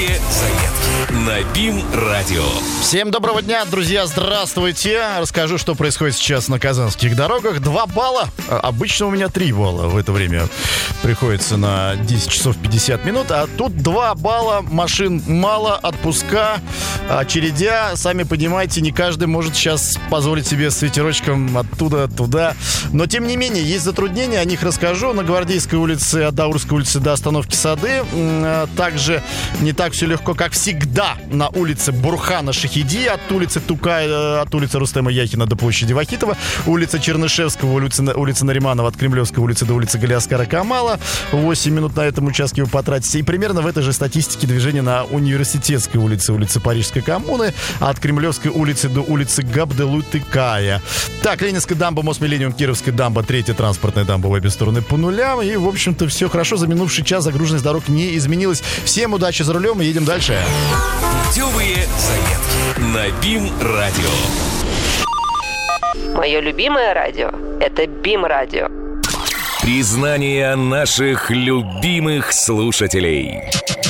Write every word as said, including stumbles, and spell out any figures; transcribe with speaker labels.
Speaker 1: Заметки на БИМ-радио.
Speaker 2: Всем доброго дня, друзья, здравствуйте. Расскажу, что происходит сейчас на казанских дорогах. Два балла. Обычно у меня три балла в это время приходится на десять часов пятьдесят минут. А тут два балла, машин мало, отпуска, очередя. Сами понимаете, не каждый может сейчас позволить себе с ветерочком оттуда туда. Но, тем не менее, есть затруднения, о них расскажу. На Гвардейской улице, от Даурской улицы до остановки Сады. Также не так все легко, как всегда, на улице Бурхана Шахиди, от улицы Тукая, от улицы Рустема Яхина до площади Вахитова, улица Чернышевского, улица, улица Нариманова, от Кремлевской улицы до улицы Галиаскара Камала. восемь минут на этом участке вы потратите. И примерно в этой же статистике движение на Университетской улице, улице Парижской коммуны, от Кремлевской улицы до улицы Габделу-Тыкая. Так, Ленинская дамба, мост Миллениум, Кировская дамба, третья транспортная дамба в обе стороны по нулям. И, в общем-то, все хорошо. За минувший час загруженность дорог не изменилась. Всем удачи за рулем и едем дальше.
Speaker 1: Путевые заметки на БИМ-радио.
Speaker 3: Мое любимое радио – это БИМ-радио.
Speaker 1: Признание наших любимых слушателей.